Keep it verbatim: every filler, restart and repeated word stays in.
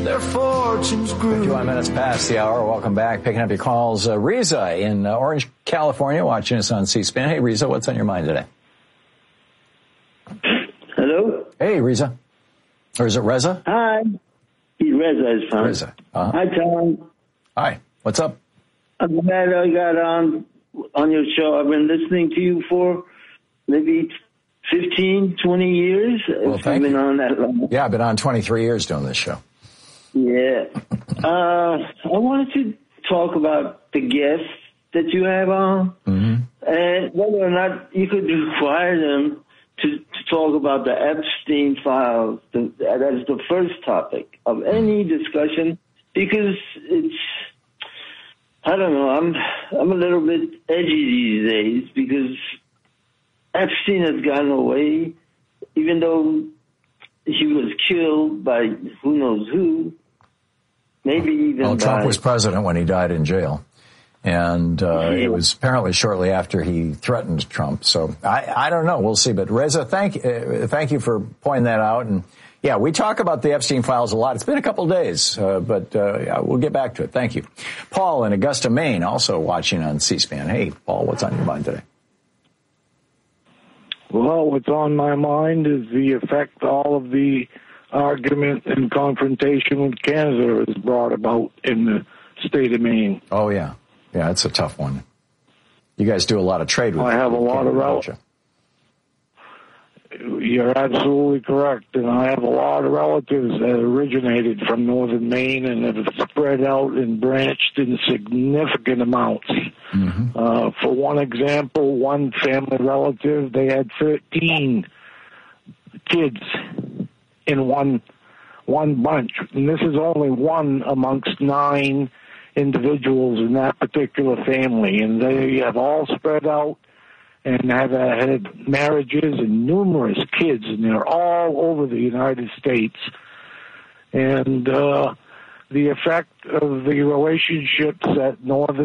their fortunes grew. fifty-one minutes past the hour. Welcome back. Picking up your calls. Uh, Riza in uh, Orange, California, watching us on C-SPAN. Hey, Riza, what's on your mind today? Hello? Hey, Riza. Or is it Reza? Hi. Reza is fine. Reza. Uh-huh. Hi, Tom. Hi. What's up? I'm glad I got on on your show. I've been listening to you for maybe fifteen, twenty years. Well, if thank you've been you. on that long. Yeah, I've been on twenty-three years doing this show. Yeah. uh, I wanted to talk about the guests that you have on, mm-hmm. and whether or not you could require them to, to talk about the Epstein files. The, that is the first topic of any discussion, because it's, I don't know, I'm I'm a little bit edgy these days, because Epstein has gotten away, even though he was killed by who knows who, maybe even Well, Trump by, was president when he died in jail. And uh, yeah. it was apparently shortly after he threatened Trump. So I, I don't know. We'll see. But Reza, thank, uh, thank you for pointing that out. And yeah, we talk about the Epstein files a lot. It's been a couple of days, uh, but uh, yeah, we'll get back to it. Thank you. Paul in Augusta, Maine, also watching on C-SPAN. Hey, Paul, what's on your mind today? Well, what's on my mind is the effect all of the argument and confrontation with Canada has brought about in the state of Maine. Oh, yeah. Yeah, it's a tough one. You guys do a lot of trade with I have a lot of relatives. You're absolutely correct. And I have a lot of relatives that originated from northern Maine and have spread out and branched in significant amounts. Mm-hmm. Uh, for one example, one family relative, they had thirteen kids in one one bunch. And this is only one amongst nine individuals in that particular family. And they have all spread out and have uh, had marriages and numerous kids, and they're all over the United States. And uh, the effect of the relationships at northern